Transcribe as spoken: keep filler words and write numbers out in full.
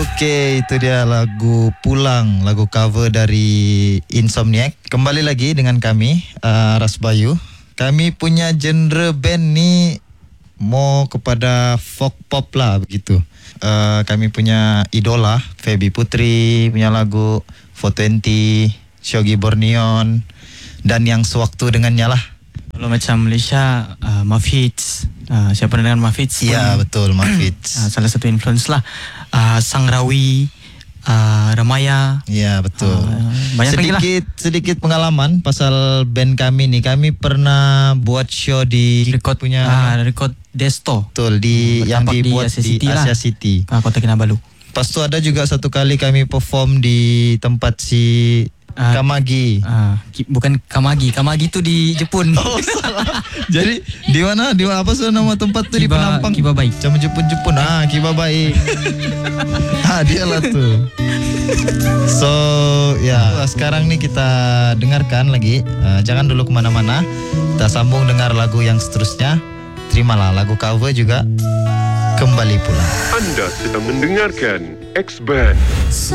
Oke, itu dia lagu Pulang, lagu cover dari Insomniac. Kembali lagi dengan kami, uh, Ras Bayu. Kami punya genre band ni mau kepada folk pop lah begitu. Uh, kami punya idola Feby Putri punya lagu four twenty, Shogi Borneon, dan yang sewaktu dengannya lah. Kalau macam Malaysia, uh, Mafits, uh, siapa dengan Mafits? Ya betul, Mafits. uh, salah satu influence lah. uh, Sang Rawi, uh, Ramaya. Ya betul. uh, Banyak lagi lah. Sedikit sedikit pengalaman pasal band kami ni. Kami pernah buat show di Record punya uh, Record Desto. betul di Hmm, yang bertempat di dibuat Asia di City lah. Asia City. uh, Kota Kinabalu. Lepas tu ada juga satu kali kami perform di tempat si uh, Kamagi. uh, ki- Bukan Kamagi. Kamagi tu di Jepun. Oh salah. Jadi di mana? Di mana apa sih nama tempat tu? Di Kiba, Penampang. Kibabai. Macam Jepun-Jepun. Ah, Kibabai. Ah, dia lah tu. So, ya, sekarang ni kita dengarkan lagi. Uh, jangan dulu kemana-mana. Kita sambung dengar lagu yang seterusnya. Terimalah lagu cover juga. Kembali Pulang. Anda sedang mendengarkan X-Band.